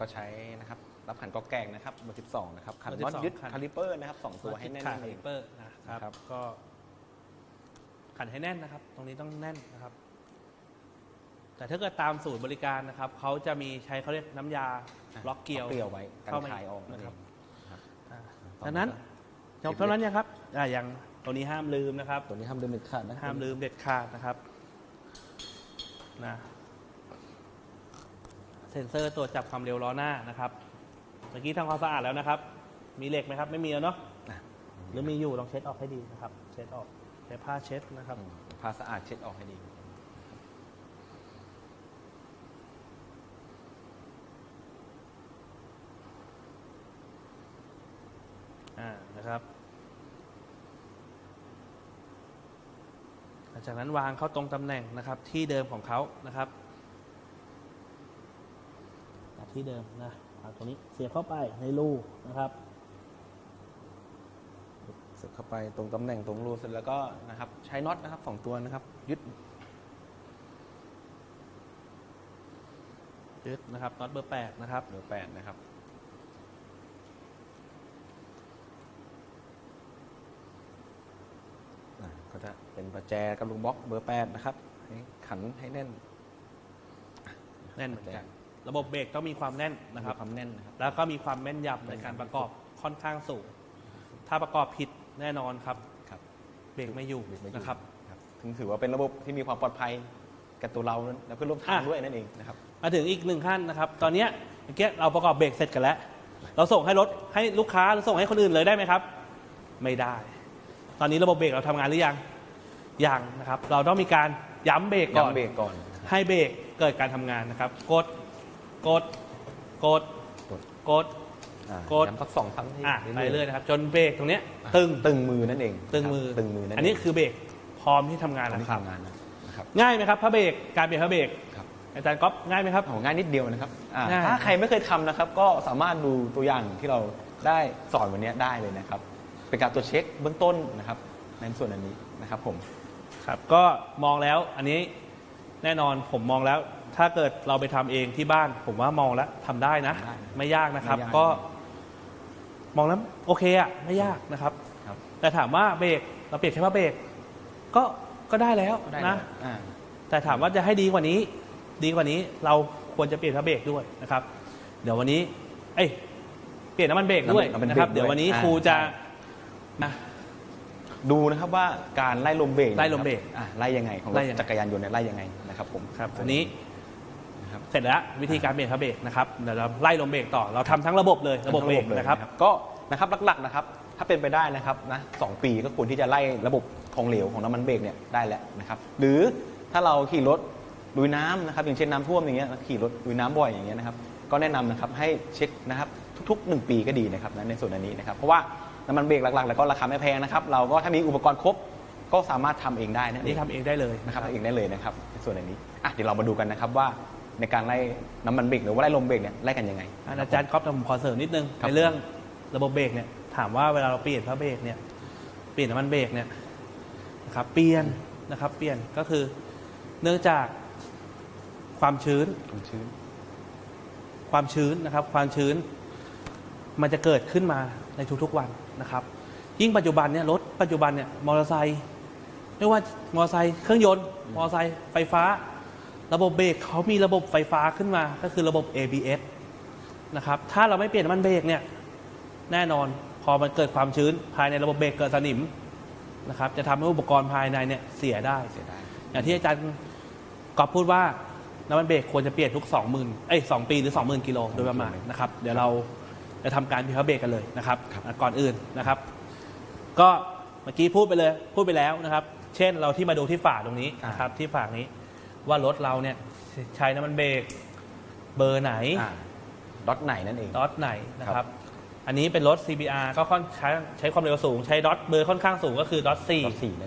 ก็ใช้นะครับรับขันก๊อกแกงนะครับเบอร์12นะครับขันเบอร์น็อต 12 ยึดคาลิเปอร์นะครับ2ตัวให้แน่นขานั่นคาเอลิงเปอร์นะครับก็ขันให้แน่นนะครับ ตรงนี้ต้องแน่นนะครับ แต่ถ้าเกิดตามศูนย์บริการนะครับเขาจะมีใช้เขาเรียกน้ำยาล็อกเกลียวไว้กันคายออกนะครับดังนั้นจบเท่านั้นยังครับอย่างตัวนี้ห้ามลืมนะครับตัวนี้ห้ามลืมเด็ดขาดนะห้ามลืมเด็ดขาดนะครับนะเซ็นเซอร์ตรวจจับความเร็วล้อหน้านะครับเมื่อกี้ทำความสะอาดแล้วนะครับ มีเหล็กไหมครับไม่มีแล้วเนาะหรือมีอยู่ลองเช็ดออกให้ดีนะครับ เช็ดออกใช้ผ้าเช็ดนะครับผ้าสะอาดเช็ดออกให้ดีนะครับหลังจากนั้นวางเข้าตรงตำแหน่งนะครับที่เดิมของเขานะครับที่เดิมนะเอาตรงนี้เสียบเข้าไปในรูนะครับเสียบเข้าไปตรงตำแหน่งตรงรูเสร็จแล้วก็นะครับใช้น็อตนะครับ2ตัวนะครับยึดนะครับน็อตเบอร์8นะครับเบอร์8นะครับก็จะเป็นประแจกับลูกบล็อกเบอร์8นะครับให้ขันให้แน่นแน่นเหมือนกันระบบเบรกต้องมีความแน่นนะครับความแน่นนะครับแล้วก็มีความแม่นยำในการประกอบค่อนข้างสูงถ้าประกอบผิดแน่นอนครับเบรกไม่อยู่นะครับถึงถือว่าเป็นระบบที่มีความปลอดภัยกับตัวเราและเพื่อนร่วมทางด้วยนั่นเองนะครับมาถึงอีก1ขั้นนะครับตอนนี้เมื่อกี้เราประกอบเบรกเสร็จกันแล้วเราส่งให้รถให้ลูกค้าหรือส่งให้คนอื่นเลยได้ไหมครับไม่ได้ตอนนี้ระบบเบรกเราทำงานหรือยังนะครับเราต้องมีการย้ำเบรกก่อนให้เบรกเกิดการทำงานนะครับกดย้ำสัก2 ครั้งไปเรื่อยนะครับจนเบรกตรงนี้ตึงมือนั่นเองตึงมืออันนี้คือเบรกพร้อมที่ทำงานแล้วครับง่ายไหมครับพระเบรกการเปลี่ยนพระเบรกอาจารย์ก๊อฟง่ายไหมครับง่ายนิดเดียวนะครับถ้าใครไม่เคยทำนะครับก็สามารถดูตัวอย่างที่เราได้สอนวันนี้ได้เลยนะครับเป็นการตรวจเช็คเบื้องต้นนะครับในส่วนอันนี้นะครับผมครับก็มองแล้วอันนี้แน่นอนผมมองแล้วถ้าเกิดเราไปทำเองที่บ้านผมว่ามองแล้วทำได้นะไม่ยากนะครับก็มองแล้วโอเคอ่ะไม่ยากนะครับแต่ถามว่าเบรกเราเปลี่ยนแค่ว่าเบรกก็ได้แล้วนะแต่ถามว่าจะให้ดีกว่านี้เราควรจะเปลี่ยนพระเบรกด้วยนะครับเดี๋ยววันนี้เปลี่ยนน้ำมันเบรกด้วยนะครับเดี๋ยววันนี้ครูจะดูนะครับว่าการไล่ลมเบรกไล่ยังไงของรถจักรยานยนต์ไล่ยังไงนะครับผมครับอันนี้เสร็จแล้ววิธีการเปลี่ยนพระเบรกนะครับเดี๋ยวเราไล่ลมเบรกต่อเราทำทั้งระบบเลยระบบเบรกนะครับก็นะครับหลักๆนะครับถ้าเป็นไปได้นะครับนะ2 ปีก็ควรที่จะไล่ระบบของเหลวของน้ำมันเบรกเนี่ยได้แล้วนะครับหรือถ้าเราขี่รถลุยน้ำนะครับอย่างเช่นน้ำท่วมอย่างเงี้ยขี่รถลุยน้ำบ่อยอย่างเงี้ยนะครับก็แนะนำนะครับให้เช็คนะครับทุกๆ1 ปีก็ดีนะครับในส่วนนี้นะครับเพราะว่าน้ำมันเบรกหลักๆแล้วก็ราคาไม่แพงนะครับเราก็ถ้ามีอุปกรณ์ครบก็สามารถทำเองได้นะนี่ทำเองได้เลยนะครับทำเองได้เลยนะครับในส่วนนี้เดี๋ยวเรามาดูกันนะครับว่าในการไล่น้ำมันเบรกหรือว่าไล่ลมเบรกเนี่ยไล่กันยังไงอาจารย์ก๊อฟผมขอเสริมนิดนึงในเรื่องระบบเบรกเนี่ยถามว่าเวลาเราเปลี่ยนพระเบรกเนี่ยเปลี่ยนน้ำมันเบรกเนี่ยนะครับเปลี่ยนก็คือเนื่องจากความชื้นนะครับความชื้นมันจะเกิดขึ้นมาในทุกๆวันนะครับยิ่งปัจจุบันเนี่ยรถปัจจุบันเนี่ยมอเตอร์ไซค์ไม่ว่ามอเตอร์ไซค์เครื่องยนต์มอเตอร์ไซค์ไฟฟ้าระบบเบรกเขามีระบบไฟฟ้าขึ้นมาก็คือระบบ ABS นะครับถ้าเราไม่เปลี่ยนน้ำมันเบรกเนี่ยแน่นอนพอมันเกิดความชื้นภายในระบบเบรกเกิดสนิมนะครับจะทำให้อุปกรณ์ภายในเนี่ยเสียได้อย่างที่อาจารย์ก๊อฟพูดว่าน้ำมันเบรกควรจะเปลี่ยนทุก2 ปีหรือ 20,000 กิโลโดยประมาณนะครับเดี๋ยวเราจะทำการเปลี่ยนพระเบรกกันเลยนะครับก่อนอื่นนะครับก็เมื่อกี้พูดไปแล้วนะครับเช่นเราที่มาดูที่ฝาตรงนี้นะครับที่ฝานี้ว่ารถเราเนี่ยใช้น้ำมันเบรกเบอร์ไหนด็อตไหนนั่นเองด็อตไหนนะครับอันนี้เป็นรถ CBR ก็ใช้ความเร็วสูงใช้ด็อตเบอร์ค่อนข้างสูงก็คือด็อต4